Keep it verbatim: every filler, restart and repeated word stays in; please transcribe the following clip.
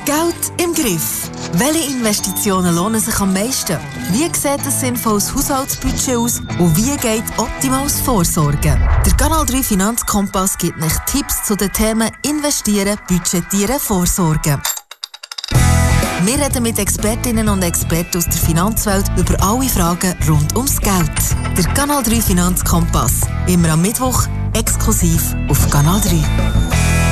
Geld im Griff. Welche Investitionen lohnen sich am meisten? Wie sieht ein sinnvolles Haushaltsbudget aus? Und wie geht optimales Vorsorgen? Der Kanal drei Finanzkompass gibt euch Tipps zu den Themen Investieren, Budgetieren, Vorsorgen. Wir reden mit Expertinnen und Experten aus der Finanzwelt über alle Fragen rund ums Geld. Der Kanal drei Finanzkompass. Immer am Mittwoch, exklusiv auf Kanal drei.